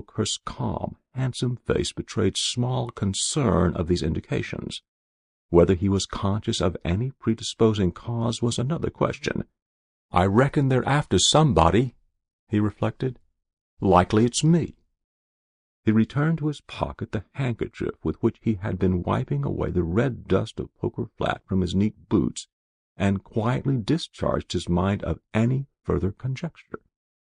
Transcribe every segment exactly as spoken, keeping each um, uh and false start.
Oakhurst's calm, handsome face betrayed small concern of these indications. Whether he was conscious of any predisposing cause was another question. "I reckon they're after somebody," he reflected. "Likely it's me." He returned to his pocket the handkerchief with which he had been wiping away the red dust of Poker Flat from his neat boots, and quietly discharged his mind of any further conjecture.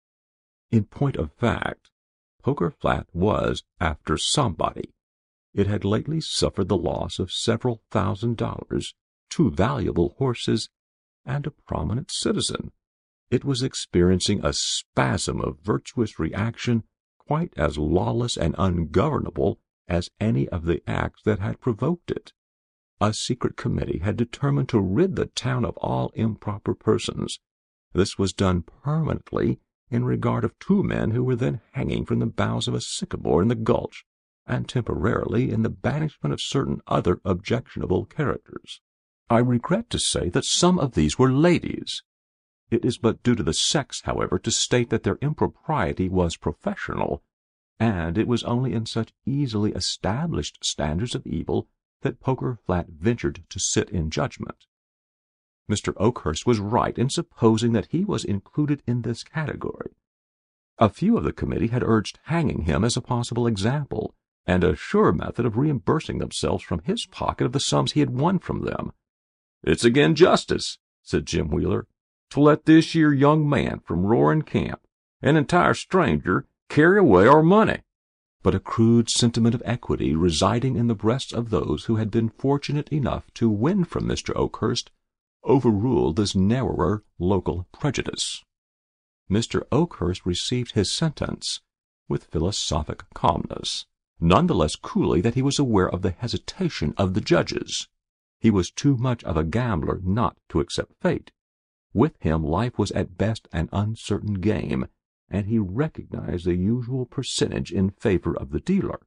In point of fact, Poker Flat was after somebody. It had lately suffered the loss of several thousand dollars, two valuable horses, and a prominent citizen. It was experiencing a spasm of virtuous reaction quite as lawless and ungovernable as any of the acts that had provoked it. A secret committee had determined to rid the town of all improper persons. This was done permanently in regard of two men who were then hanging from the boughs of a sycamore in the gulch, and temporarily in the banishment of certain other objectionable characters. I regret to say that some of these were ladies. It is but due to the sex, however, to state that their impropriety was professional, and it was only in such easily established standards of evil that Poker Flat ventured to sit in judgment. Mister Oakhurst was right in supposing that he was included in this category. A few of the committee had urged hanging him as a possible example, and a sure method of reimbursing themselves from his pocket of the sums he had won from them. "It's agin justice," said Jim Wheeler, "to let this here young man from Roaring Camp, an entire stranger, carry away our money." But a crude sentiment of equity residing in the breasts of those who had been fortunate enough to win from Mister Oakhurst overruled this narrower local prejudice. Mister Oakhurst received his sentence with philosophic calmness, none the less coolly that he was aware of the hesitation of the judges. He was too much of a gambler not to accept fate. With him life was at best an uncertain game, and he recognized the usual percentage in favor of the dealer.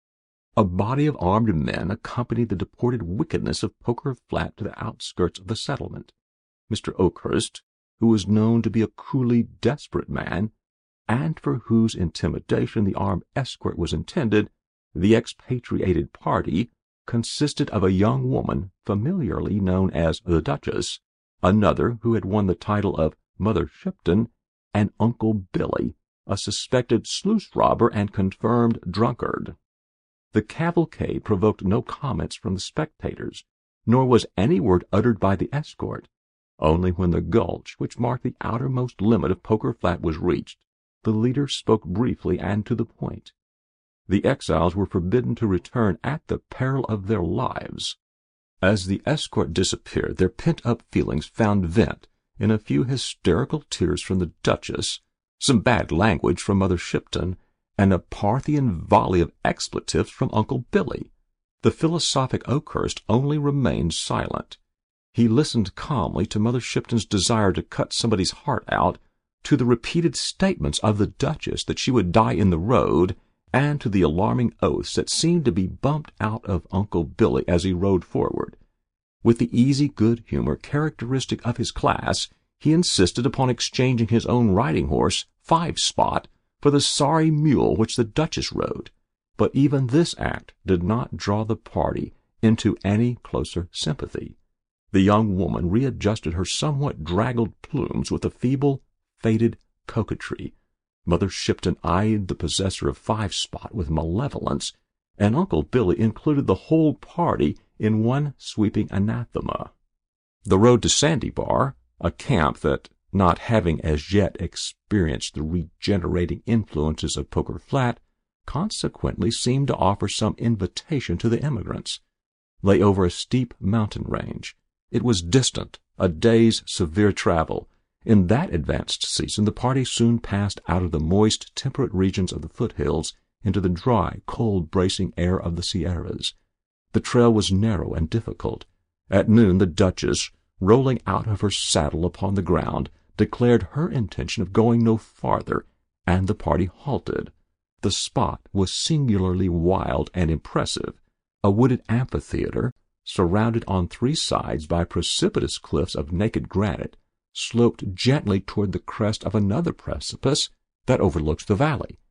A body of armed men accompanied the deported wickedness of Poker Flat to the outskirts of the settlement. Mister Oakhurst, who was known to be a coolly desperate man, and for whose intimidation the armed escort was intended, the expatriated party consisted of a young woman familiarly known as the Duchess, another who had won the title of Mother Shipton, and Uncle Billy, a suspected sluice robber and confirmed drunkard. The cavalcade provoked no comments from the spectators, nor was any word uttered by the escort. Only when the gulch, which marked the outermost limit of Poker Flat, was reached, the leader spoke briefly and to the point. The exiles were forbidden to return at the peril of their lives. As the escort disappeared, their pent-up feelings found vent in a few hysterical tears from the Duchess, some bad language from Mother Shipton, and a Parthian volley of expletives from Uncle Billy. The philosophic Oakhurst only remained silent. He listened calmly to Mother Shipton's desire to cut somebody's heart out, to the repeated statements of the Duchess that she would die in the road, and to the alarming oaths that seemed to be bumped out of Uncle Billy as he rode forward. With the easy good humor characteristic of his class, he insisted upon exchanging his own riding horse, Five Spot, for the sorry mule which the Duchess rode. But even this act did not draw the party into any closer sympathy. The young woman readjusted her somewhat draggled plumes with a feeble, faded coquetry. Mother Shipton eyed the possessor of Five Spot with malevolence, and Uncle Billy included the whole party in one sweeping anathema. The road to Sandy Bar, a camp that, not having as yet experienced the regenerating influences of Poker Flat, consequently seemed to offer some invitation to the emigrants, lay over a steep mountain range. It was distant, a day's severe travel. In that advanced season the party soon passed out of the moist, temperate regions of the foothills into the dry, cold, bracing air of the Sierras. The trail was narrow and difficult. At noon the Duchess, rolling out of her saddle upon the ground, declared her intention of going no farther, and the party halted. The spot was singularly wild and impressive, a wooded amphitheater, surrounded on three sides by precipitous cliffs of naked granite, sloped gently toward the crest of another precipice that overlooks the valley.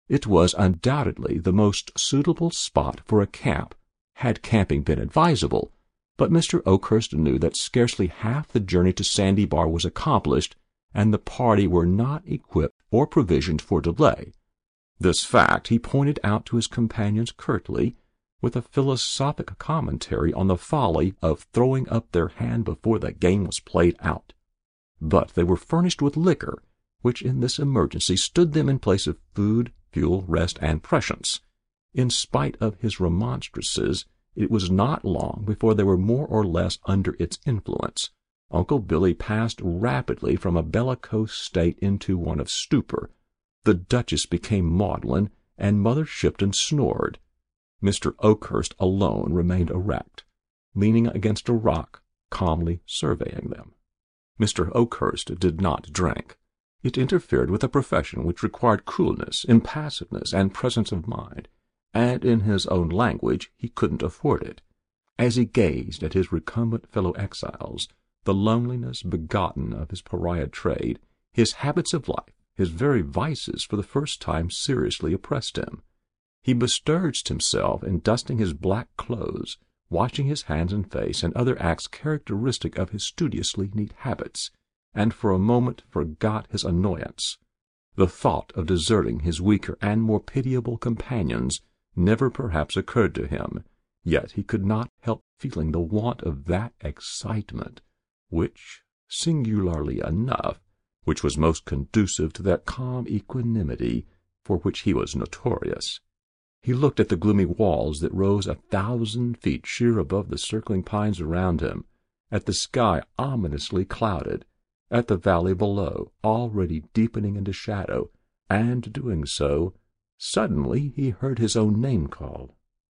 It was undoubtedly the most suitable spot for a camp, had camping been advisable, but Mister Oakhurst knew that scarcely half the journey to Sandy Bar was accomplished, and the party were not equipped or provisioned for delay. This fact he pointed out to his companions curtly, with a philosophic commentary on the folly of throwing up their hand before the game was played out. But they were furnished with liquor, which in this emergency stood them in place of food, fuel, rest, and prescience. In spite of his remonstrances, it was not long before they were more or less under its influence. Uncle Billy passed rapidly from a bellicose state into one of stupor. The Duchess became maudlin, and Mother Shipton snored. Mister Oakhurst alone remained erect, leaning against a rock, calmly surveying them. Mister Oakhurst did not drink. It interfered with a profession which required coolness, impassiveness, and presence of mind, and in his own language he couldn't afford it. As he gazed at his recumbent fellow exiles, the loneliness begotten of his pariah trade, his habits of life, his very vices for the first time seriously oppressed him. He bestirred himself in dusting his black clothes, washing his hands and face, and other acts characteristic of his studiously neat habits, and for a moment forgot his annoyance. The thought of deserting his weaker and more pitiable companions never perhaps occurred to him, yet he could not help feeling the want of that excitement which, singularly enough, which was most conducive to that calm equanimity for which he was notorious. He looked at the gloomy walls that rose a thousand feet sheer above the circling pines around him, at the sky ominously clouded, at the valley below, already deepening into shadow, and, doing so, suddenly he heard his own name called.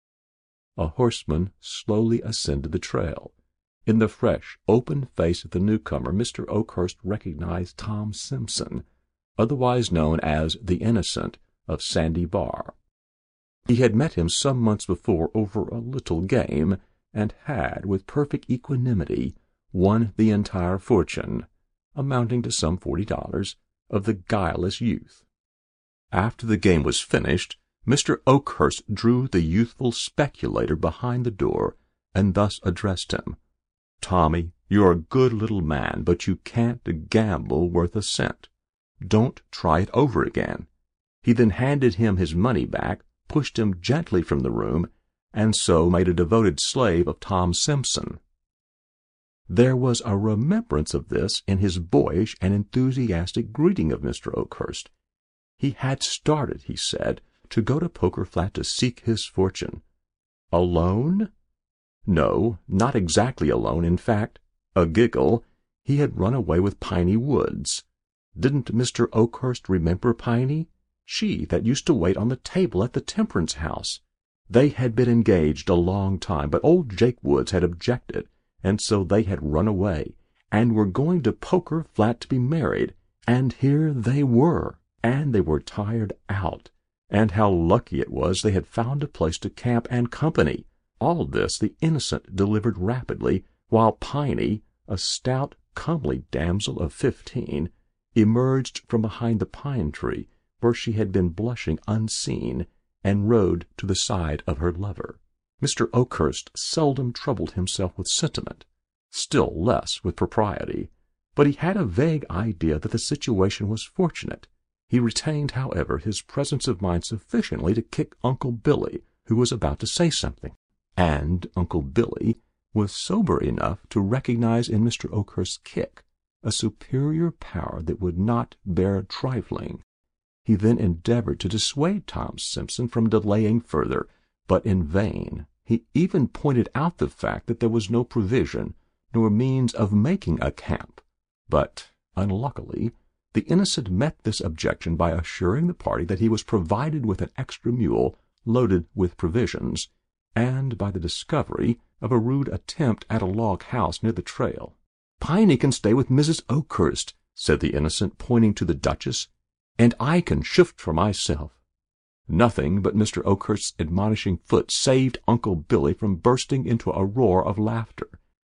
A horseman slowly ascended the trail. In the fresh, open face of the newcomer, Mister Oakhurst recognized Tom Simpson, otherwise known as the Innocent of Sandy Bar. He had met him some months before over a little game, and had, with perfect equanimity, won the entire fortune, amounting to some forty dollars, of the guileless youth. After the game was finished, Mister Oakhurst drew the youthful speculator behind the door, and thus addressed him. "Tommy, you're a good little man, but you can't gamble worth a cent. Don't try it over again." He then handed him his money back, pushed him gently from the room, and so made a devoted slave of Tom Simpson. There was a remembrance of this in his boyish and enthusiastic greeting of Mister Oakhurst. He had started, he said, to go to Poker Flat to seek his fortune. Alone? No, not exactly alone. In fact, a giggle, he had run away with Piney Woods. Didn't Mister Oakhurst remember Piney? She that used to wait on the table at the Temperance House. They had been engaged a long time, but old Jake Woods had objected, and so they had run away, and were going to Poker Flat to be married, and here they were, and they were tired out, and how lucky it was they had found a place to camp and company. All this the Innocent delivered rapidly, while Piney, a stout, comely damsel of fifteen, emerged from behind the pine tree, where she had been blushing unseen, and rode to the side of her lover. Mister Oakhurst seldom troubled himself with sentiment, still less with propriety, but he had a vague idea that the situation was fortunate. He retained, however, his presence of mind sufficiently to kick Uncle Billy, who was about to say something, and Uncle Billy was sober enough to recognize in Mister Oakhurst's kick a superior power that would not bear trifling. He then endeavored to dissuade Tom Simpson from delaying further, but in vain. He even pointed out the fact that there was no provision nor means of making a camp, but, unluckily, the Innocent met this objection by assuring the party that he was provided with an extra mule loaded with provisions, and by the discovery of a rude attempt at a log house near the trail. "Piney can stay with Missus Oakhurst," said the Innocent, pointing to the Duchess, "and I can shift for myself." Nothing but Mister Oakhurst's admonishing foot saved Uncle Billy from bursting into a roar of laughter.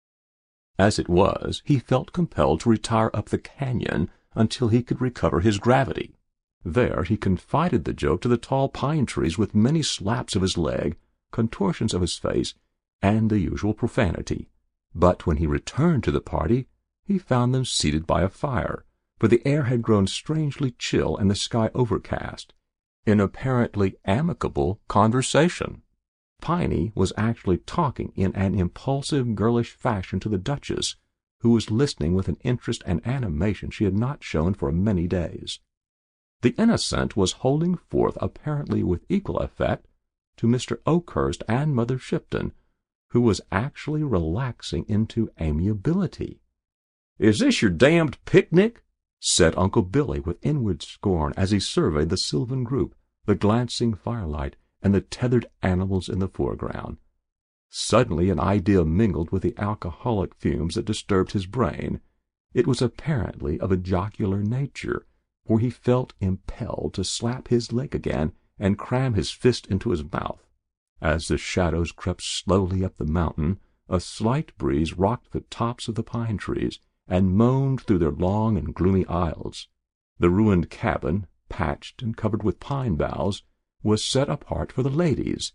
As it was, he felt compelled to retire up the canyon until he could recover his gravity. There he confided the joke to the tall pine trees with many slaps of his leg, contortions of his face, and the usual profanity. But when he returned to the party, he found them seated by a fire, for the air had grown strangely chill and the sky overcast, in apparently amicable conversation. Piney was actually talking in an impulsive, girlish fashion to the Duchess, who was listening with an interest and animation she had not shown for many days. The Innocent was holding forth apparently with equal effect to Mister Oakhurst and Mother Shipton, who was actually relaxing into amiability. "Is this your damned picnic?" said Uncle Billy with inward scorn as he surveyed the sylvan group, the glancing firelight, and the tethered animals in the foreground. Suddenly an idea mingled with the alcoholic fumes that disturbed his brain. It was apparently of a jocular nature, for he felt impelled to slap his leg again and cram his fist into his mouth. As the shadows crept slowly up the mountain, a slight breeze rocked the tops of the pine trees and moaned through their long and gloomy aisles. The ruined cabin, patched and covered with pine boughs, was set apart for the ladies.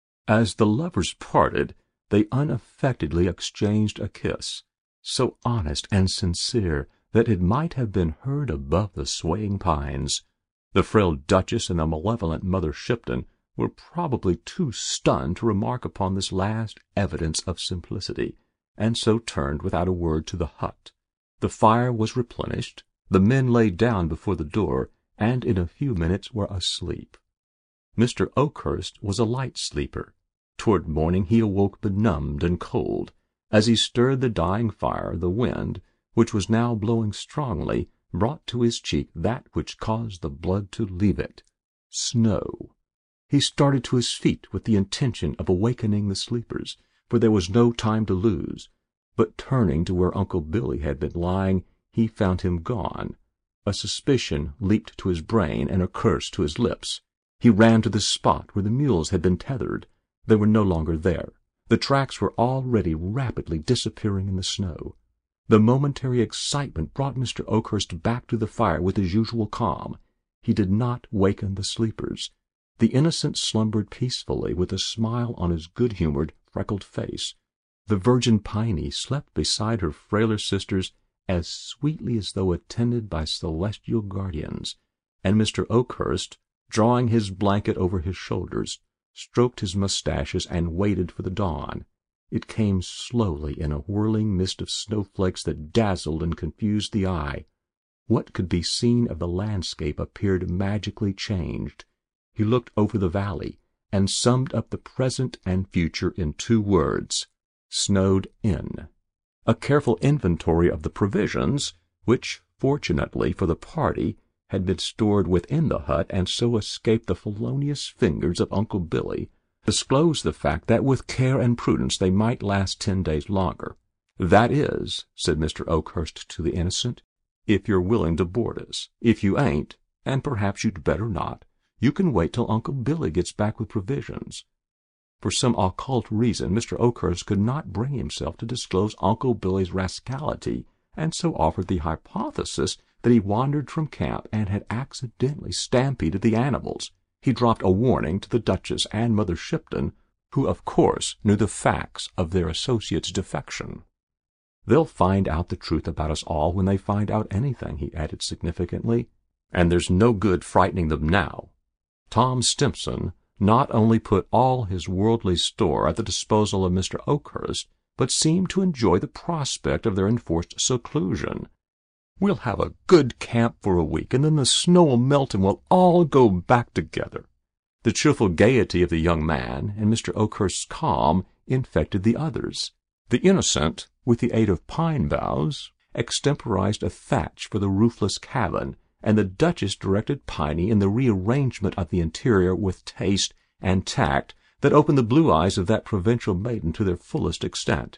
As the lovers parted, they unaffectedly exchanged a kiss, so honest and sincere that it might have been heard above the swaying pines. The frail Duchess and the malevolent Mother Shipton were probably too stunned to remark upon this last evidence of simplicity, and so turned without a word to the hut. The fire was replenished, the men lay down before the door, and in a few minutes were asleep. Mister Oakhurst was a light sleeper. Toward morning he awoke benumbed and cold. As he stirred the dying fire, the wind, which was now blowing strongly, brought to his cheek that which caused the blood to leave it — snow. He started to his feet with the intention of awakening the sleepers, for there was no time to lose. But turning to where Uncle Billy had been lying, he found him gone. A suspicion leaped to his brain and a curse to his lips. He ran to the spot where the mules had been tethered. They were no longer there. The tracks were already rapidly disappearing in the snow. The momentary excitement brought Mister Oakhurst back to the fire with his usual calm. He did not waken the sleepers. The Innocent slumbered peacefully with a smile on his good-humored, freckled face. The virgin Piney slept beside her frailer sisters as sweetly as though attended by celestial guardians, and Mister Oakhurst, drawing his blanket over his shoulders, stroked his mustaches and waited for the dawn. It came slowly in a whirling mist of snowflakes that dazzled and confused the eye. What could be seen of the landscape appeared magically changed. He looked over the valley and summed up the present and future in two words: snowed in. A careful inventory of the provisions, which, fortunately for the party, had been stored within the hut and so escaped the felonious fingers of Uncle Billy, disclosed the fact that with care and prudence they might last ten days longer. "That is," said Mister Oakhurst to the Innocent, "if you're willing to board us. If you ain't, and perhaps you'd better not, you can wait till Uncle Billy gets back with provisions." For some occult reason, Mister Oakhurst could not bring himself to disclose Uncle Billy's rascality, and so offered the hypothesis that he wandered from camp and had accidentally stampeded the animals. He dropped a warning to the Duchess and Mother Shipton, who of course knew the facts of their associate's defection. "They'll find out the truth about us all when they find out anything," he added significantly, "and there's no good frightening them now." Tom Stimson not only put all his worldly store at the disposal of Mister Oakhurst, but seemed to enjoy the prospect of their enforced seclusion. "We'll have a good camp for a week, and then the snow'll melt and we'll all go back together." The cheerful gaiety of the young man and Mister Oakhurst's calm infected the others. The Innocent, with the aid of pine boughs, extemporized a thatch for the roofless cabin, and the Duchess directed Piney in the rearrangement of the interior with taste and tact that opened the blue eyes of that provincial maiden to their fullest extent.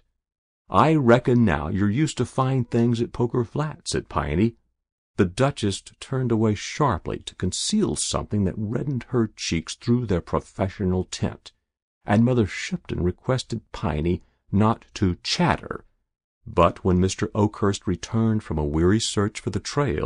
"I reckon now you're used to fine things at Poker Flat," said Piney. The Duchess turned away sharply to conceal something that reddened her cheeks through their professional tint, and Mother Shipton requested Piney not to chatter. But when Mister Oakhurst returned from a weary search for the trail,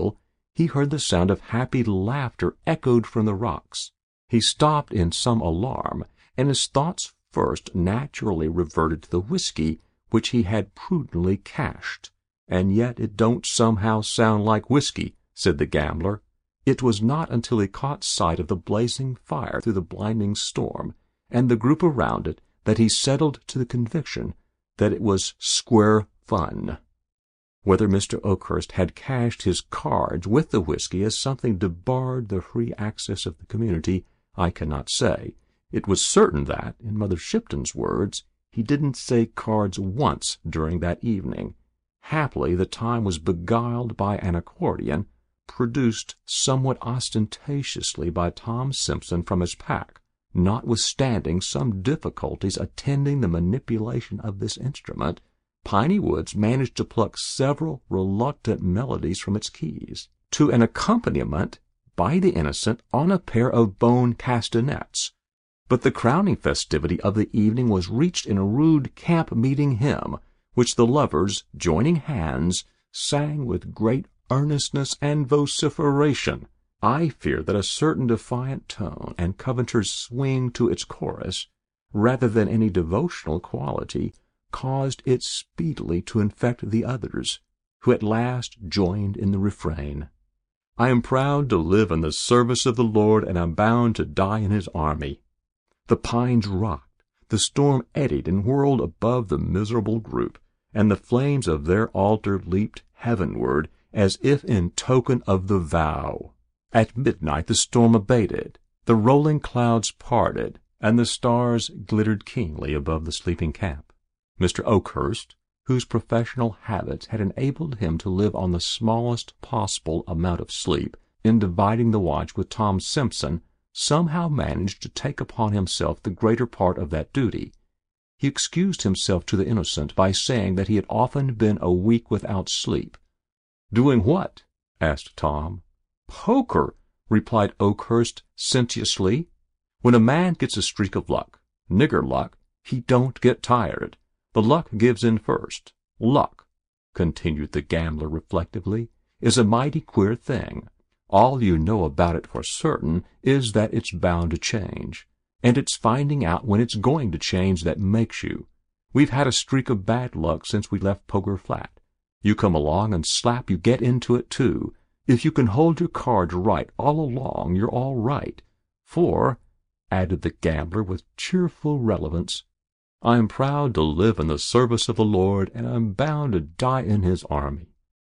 he heard the sound of happy laughter echoed from the rocks. He stopped in some alarm, and his thoughts first naturally reverted to the whiskey which he had prudently cached. "And yet it don't somehow sound like whiskey," said the gambler. It was not until he caught sight of the blazing fire through the blinding storm, and the group around it, that he settled to the conviction that it was square fun. Whether Mister Oakhurst had cached his cards with the whiskey as something debarred the free access of the community, I cannot say. It was certain that, in Mother Shipton's words, he didn't say cards once during that evening. Happily, the time was beguiled by an accordion, produced somewhat ostentatiously by Tom Simpson from his pack, notwithstanding some difficulties attending the manipulation of this instrument. Piney Woods managed to pluck several reluctant melodies from its keys, to an accompaniment by the innocent on a pair of bone castanets. But the crowning festivity of the evening was reached in a rude camp-meeting hymn, which the lovers, joining hands, sang with great earnestness and vociferation. I fear that a certain defiant tone and Covenanter's swing to its chorus, rather than any devotional quality, caused it speedily to infect the others, who at last joined in the refrain. "I am proud to live in the service of the Lord, and am bound to die in his army." The pines rocked, the storm eddied and whirled above the miserable group, and the flames of their altar leaped heavenward as if in token of the vow. At midnight the storm abated, the rolling clouds parted, and the stars glittered keenly above the sleeping camp. Mister Oakhurst, whose professional habits had enabled him to live on the smallest possible amount of sleep, in dividing the watch with Tom Simpson, somehow managed to take upon himself the greater part of that duty. He excused himself to the innocent by saying that he had often been a week without sleep. "Doing what?" asked Tom. "Poker," replied Oakhurst sententiously. "When a man gets a streak of luck, nigger luck, he don't get tired. The luck gives in first. Luck," continued the gambler reflectively, "is a mighty queer thing. All you know about it for certain is that it's bound to change, and it's finding out when it's going to change that makes you. We've had a streak of bad luck since we left Poker Flat. You come along and slap you get into it too. If you can hold your cards right all along, you're all right. For," added the gambler with cheerful relevance, "I am proud to live in the service of the Lord, and I'm bound to die in his army."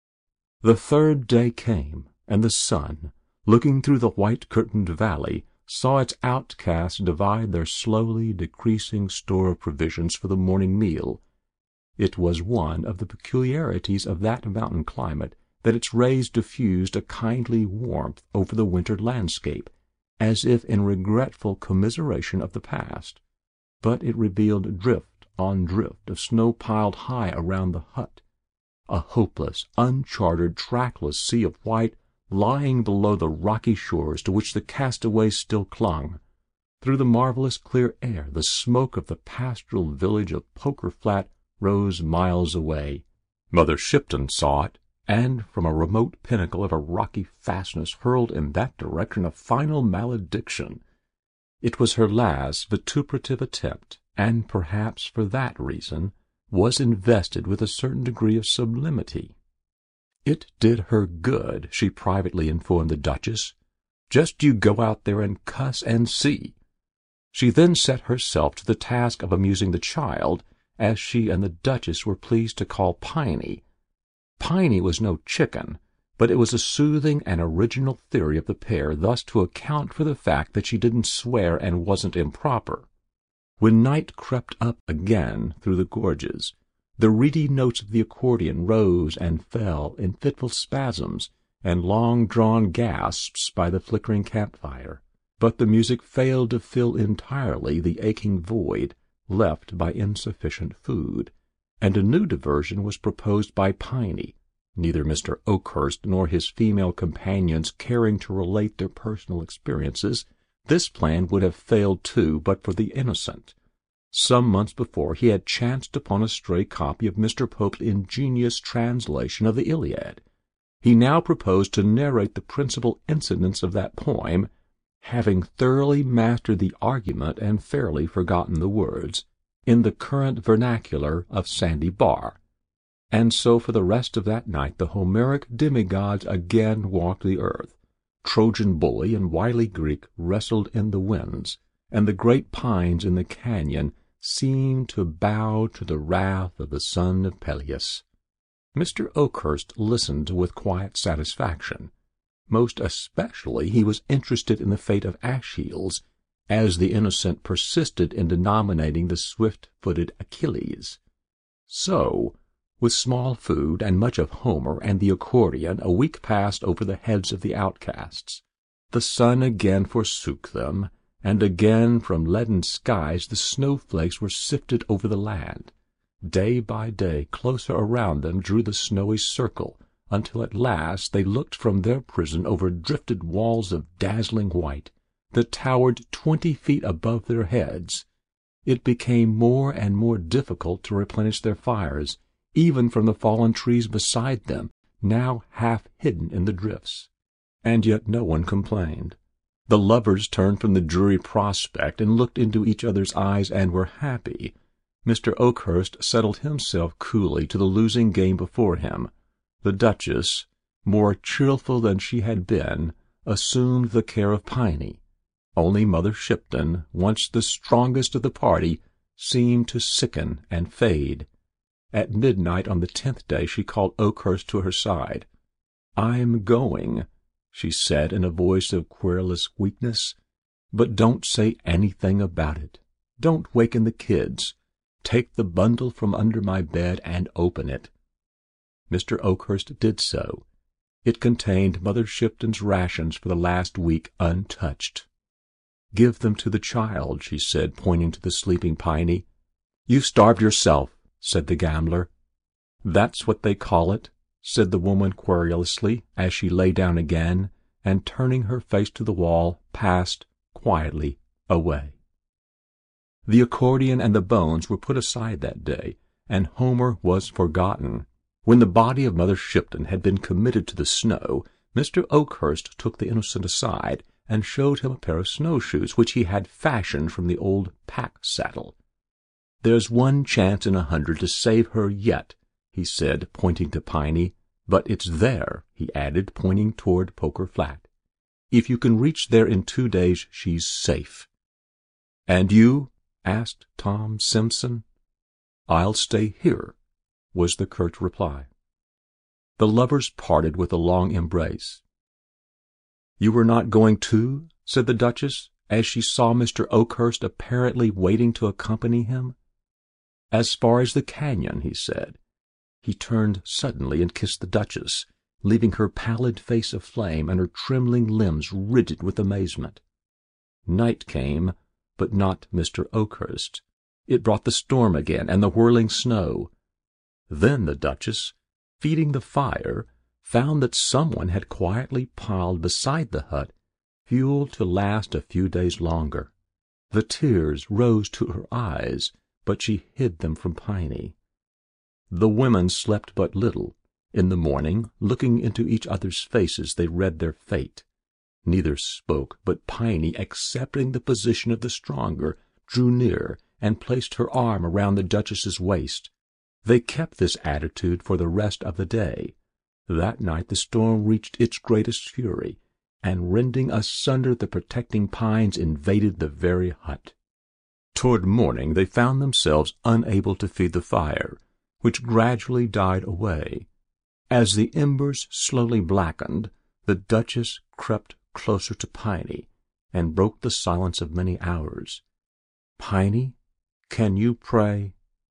The third day came, and the sun, looking through the white-curtained valley, saw its outcasts divide their slowly decreasing store of provisions for the morning meal. It was one of the peculiarities of that mountain climate that its rays diffused a kindly warmth over the winter landscape, as if in regretful commiseration of the past, but it revealed drift on drift of snow piled high around the hut, a hopeless, uncharted, trackless sea of white lying below the rocky shores to which the castaways still clung. Through the marvelous clear air the smoke of the pastoral village of Poker Flat rose miles away. Mother Shipton saw it, and from a remote pinnacle of a rocky fastness hurled in that direction a final malediction. It was her last vituperative attempt, and perhaps for that reason was invested with a certain degree of sublimity. It did her good, she privately informed the Duchess. "Just you go out there and cuss and see." She then set herself to the task of amusing the child, as she and the Duchess were pleased to call Piney. Piney was no chicken, but it was a soothing and original theory of the pair thus to account for the fact that she didn't swear and wasn't improper. When night crept up again through the gorges, the reedy notes of the accordion rose and fell in fitful spasms and long-drawn gasps by the flickering campfire, but the music failed to fill entirely the aching void left by insufficient food, and a new diversion was proposed by Piney, neither Mister Oakhurst nor his female companions caring to relate their personal experiences. This plan would have failed too but for the innocent. Some months before he had chanced upon a stray copy of Mister Pope's ingenious translation of the Iliad. He now proposed to narrate the principal incidents of that poem, having thoroughly mastered the argument and fairly forgotten the words, in the current vernacular of Sandy Bar. And so for the rest of that night the Homeric demigods again walked the earth. Trojan bully and wily Greek wrestled in the winds, and the great pines in the canyon seemed to bow to the wrath of the son of Peleus. Mister Oakhurst listened with quiet satisfaction. Most especially he was interested in the fate of Achilles, as the innocent persisted in denominating the swift-footed Achilles. So, with small food and much of Homer and the accordion, a week passed over the heads of the outcasts. The sun again forsook them, and again from leaden skies the snowflakes were sifted over the land. Day by day closer around them drew the snowy circle, until at last they looked from their prison over drifted walls of dazzling white that towered twenty feet above their heads. It became more and more difficult to replenish their fires, even from the fallen trees beside them, now half hidden in the drifts. And yet no one complained. The lovers turned from the dreary prospect and looked into each other's eyes and were happy. Mister Oakhurst settled himself coolly to the losing game before him. The Duchess, more cheerful than she had been, assumed the care of Piney. Only Mother Shipton, once the strongest of the party, seemed to sicken and fade. At midnight on the tenth day she called Oakhurst to her side. "I'm going," she said in a voice of querulous weakness, "but don't say anything about it. Don't waken the kids. Take the bundle from under my bed and open it." Mister Oakhurst did so. It contained Mother Shipton's rations for the last week untouched. "Give them to the child," she said, pointing to the sleeping Piney. "You've starved yourself," said the gambler. "That's what they call it," said the woman querulously, as she lay down again, and turning her face to the wall, passed quietly away. The accordion and the bones were put aside that day, and Homer was forgotten. When the body of Mother Shipton had been committed to the snow, Mister Oakhurst took the innocent aside and showed him a pair of snowshoes which he had fashioned from the old pack-saddle. "There's one chance in a hundred to save her yet," he said, pointing to Piney. "But it's there," he added, pointing toward Poker Flat. "If you can reach there in two days, she's safe." "And you?" asked Tom Simpson. "I'll stay here," was the curt reply. The lovers parted with a long embrace. "You were not going too?" said the Duchess, as she saw Mister Oakhurst apparently waiting to accompany him. "As far as the canyon," he said. He turned suddenly and kissed the Duchess, leaving her pallid face aflame and her trembling limbs rigid with amazement. Night came, but not Mister Oakhurst. It brought the storm again and the whirling snow. Then the Duchess, feeding the fire, found that someone had quietly piled beside the hut fuel to last a few days longer. The tears rose to her eyes, but she hid them from Piney. The women slept but little. In the morning, looking into each other's faces, they read their fate. Neither spoke, but Piney, accepting the position of the stronger, drew near and placed her arm around the Duchess's waist. They kept this attitude for the rest of the day. That night the storm reached its greatest fury, and rending asunder the protecting pines, invaded the very hut. Toward morning they found themselves unable to feed the fire, which gradually died away. As the embers slowly blackened, the Duchess crept closer to Piney, and broke the silence of many hours. "Piney, can you pray?"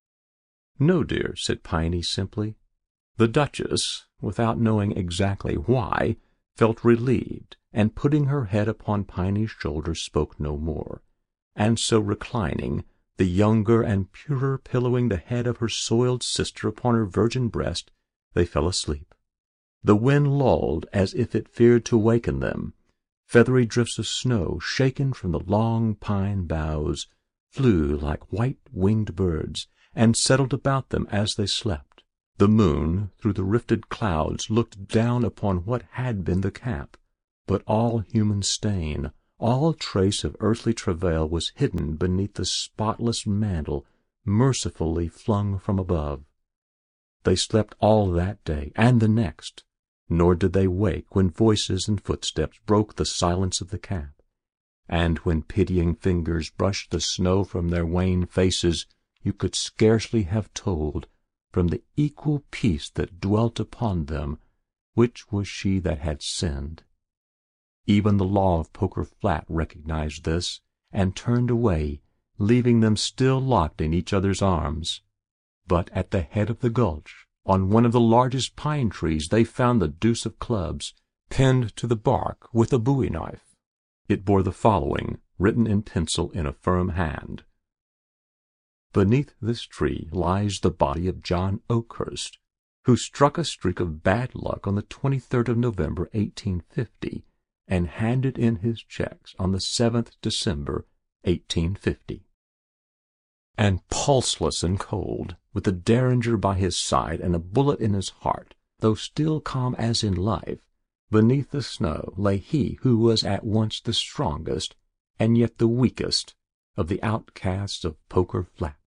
"No, dear," said Piney simply. The Duchess, without knowing exactly why, felt relieved, and putting her head upon Piney's shoulder, spoke no more. And so reclining, the younger and purer pillowing the head of her soiled sister upon her virgin breast, they fell asleep. The wind lulled as if it feared to waken them. Feathery drifts of snow, shaken from the long pine boughs, flew like white-winged birds, and settled about them as they slept. The moon, through the rifted clouds, looked down upon what had been the camp, but all human stain, all trace of earthly travail was hidden beneath the spotless mantle mercifully flung from above. They slept all that day and the next, nor did they wake when voices and footsteps broke the silence of the camp, and when pitying fingers brushed the snow from their wan faces, you could scarcely have told, from the equal peace that dwelt upon them, which was she that had sinned. Even the law of Poker Flat recognized this, and turned away, leaving them still locked in each other's arms. But at the head of the gulch, on one of the largest pine trees, they found the deuce of clubs, pinned to the bark with a bowie knife. It bore the following, written in pencil in a firm hand: "Beneath this tree lies the body of John Oakhurst, who struck a streak of bad luck on the twenty-third of November, eighteen fifty, and handed in his checks on the seventh December, eighteen fifty." And pulseless and cold, with the Derringer by his side and a bullet in his heart, though still calm as in life, beneath the snow lay he who was at once the strongest and yet the weakest of the outcasts of Poker Flat.